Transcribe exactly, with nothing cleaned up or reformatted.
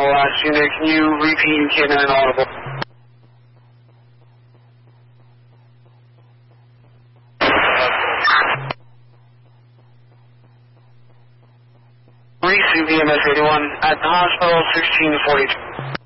last unit, can you repeat? You came in inaudible. Reese, V M S eighty-one, at the hospital, sixteen forty-two.